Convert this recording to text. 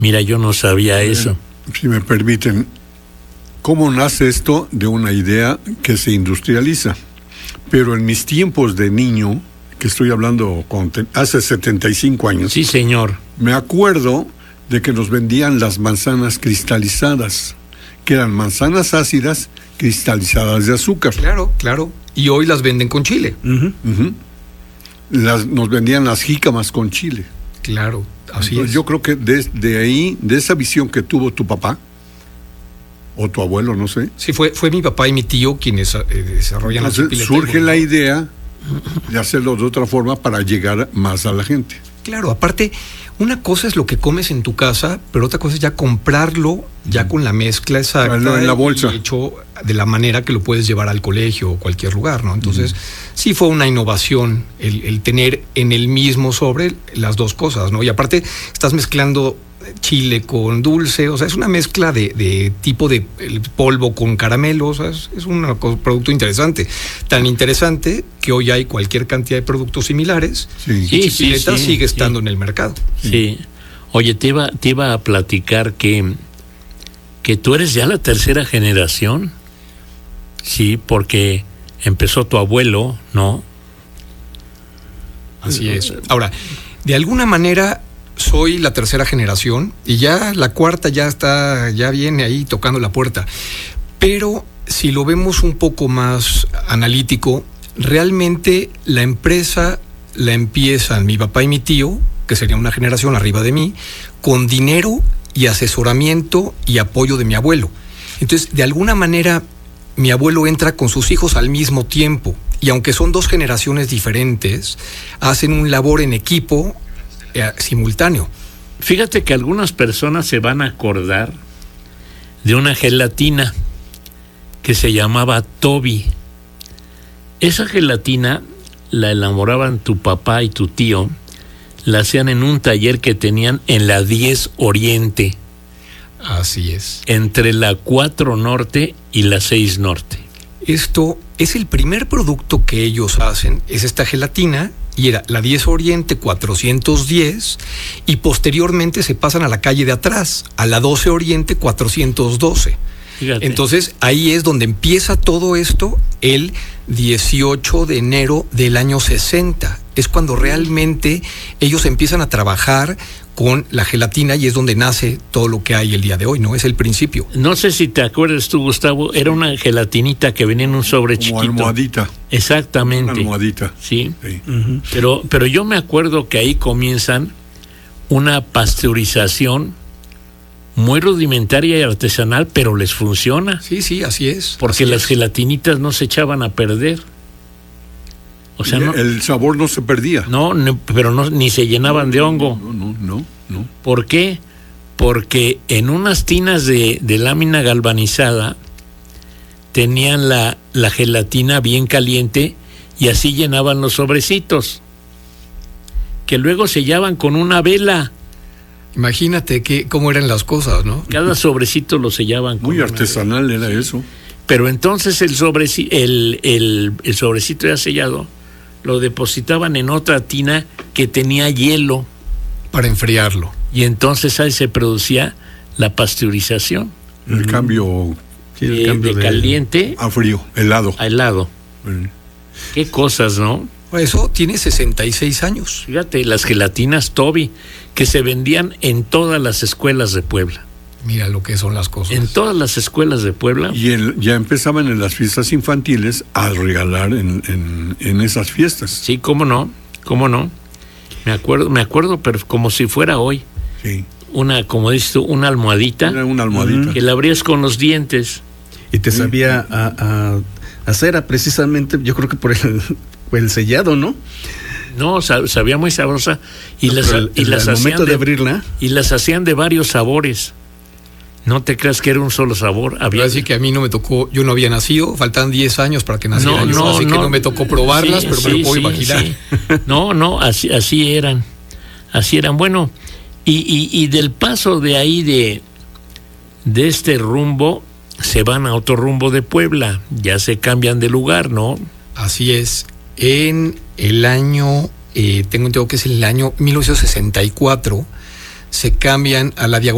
Mira, yo no sabía eso. Si me permiten, ¿cómo nace esto de una idea que se industrializa? Pero en mis tiempos de niño, que estoy hablando hace 75 años. Sí, señor. Me acuerdo de que nos vendían las manzanas cristalizadas, que eran manzanas ácidas cristalizadas de azúcar. Claro, claro. Y hoy las venden con chile. Nos vendían las jícamas con chile. Claro, así Entonces, es. yo creo que de ahí, de esa visión que tuvo tu papá, o tu abuelo, no sé. Sí, fue mi papá y mi tío quienes desarrollan la chipileta. Surge la idea de hacerlo de otra forma para llegar más a la gente. Claro, aparte, una cosa es lo que comes en tu casa, pero otra cosa es ya comprarlo ya con la mezcla exacta en la bolsa, y hecho de la manera que lo puedes llevar al colegio o cualquier lugar, ¿no? Entonces, sí fue una innovación el tener en el mismo sobre las dos cosas, ¿no? Y aparte, estás mezclando chile con dulce, o sea, es una mezcla de tipo de el polvo con caramelo, o sea, es un producto interesante, tan interesante que hoy hay cualquier cantidad de productos similares. Sí. Y Chipileta sigue estando en el mercado. Sí. Oye, te iba a platicar que tú eres ya la tercera generación. Sí, porque empezó tu abuelo, ¿no? Así es. Ahora, de alguna manera soy la tercera generación y ya la cuarta ya viene ahí tocando la puerta. Pero si lo vemos un poco más analítico, realmente la empresa la empiezan mi papá y mi tío, que sería una generación arriba de mí, con dinero y asesoramiento y apoyo de mi abuelo. Entonces, de alguna manera, mi abuelo entra con sus hijos al mismo tiempo y aunque son dos generaciones diferentes, hacen un labor en equipo simultáneo. Fíjate que algunas personas se van a acordar de una gelatina que se llamaba Toby. Esa gelatina la elaboraban tu papá y tu tío, la hacían en un taller que tenían en la 10 Oriente. Así es. Entre la 4 Norte y la 6 Norte. Esto es el primer producto que ellos hacen, es esta gelatina, y era la 10 Oriente 410, y posteriormente se pasan a la calle de atrás, a la 12 Oriente 412. Fíjate. Entonces ahí es donde empieza todo esto el 18 de enero del año 60. Es cuando realmente ellos empiezan a trabajar con la gelatina y es donde nace todo lo que hay el día de hoy, ¿no? Es el principio. No sé si te acuerdas tú, Gustavo, era una gelatinita que venía en un sobre como chiquito. Almohadita. Exactamente. Una almohadita. Sí. Pero yo me acuerdo que ahí comienzan una pasteurización muy rudimentaria y artesanal, pero les funciona. Sí, así es. Porque así las gelatinitas no se echaban a perder. O sea, el sabor no se perdía. Pero ni se llenaban de hongo. No. ¿Por qué? Porque en unas tinas de lámina galvanizada tenían la gelatina bien caliente y así llenaban los sobrecitos, que luego sellaban con una vela. Imagínate cómo eran las cosas, ¿no? Cada sobrecito lo sellaban con muy artesanal era eso. Pero entonces el sobrecito ya sellado lo depositaban en otra tina que tenía hielo para enfriarlo. Y entonces ahí se producía la pasteurización. El cambio, de caliente a frío, helado. A helado. Qué cosas, ¿no? Eso tiene 66 años. Fíjate, las gelatinas Toby, que se vendían en todas las escuelas de Puebla. Mira lo que son las cosas. En todas las escuelas de Puebla. Y ya empezaban en las fiestas infantiles a regalar en esas fiestas. Sí, cómo no. Me acuerdo, pero como si fuera hoy. Sí. Como dices tú, una almohadita. Era una almohadita. Que la abrías con los dientes. Y te sabía a cera, precisamente, yo creo que por el sellado, ¿no? No, sabía muy sabrosa. Y las momento de abrirla. Y las hacían de varios sabores. No te creas que era un solo sabor. Así que a mí no me tocó, yo no había nacido, faltan 10 años para que naciera yo, así que no me tocó probarlas, pero me lo puedo imaginar. Sí. Así eran. Así eran. Bueno, y del paso de ahí de este rumbo, se van a otro rumbo de Puebla, ya se cambian de lugar, ¿no? Así es. En el año, tengo entendido que es el año 1964, se cambian a la diagonal